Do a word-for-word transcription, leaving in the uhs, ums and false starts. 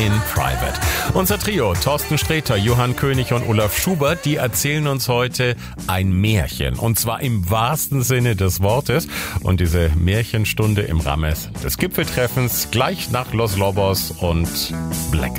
in Private. Unser Trio, Thorsten Sträter, Johann König und Olaf Schubert, die erzählen uns heute ein Märchen. Und zwar im wahrsten Sinne des Wortes. Und diese Märchenstunde im Rahmen des Gipfeltreffens gleich nach Los Lobos und Black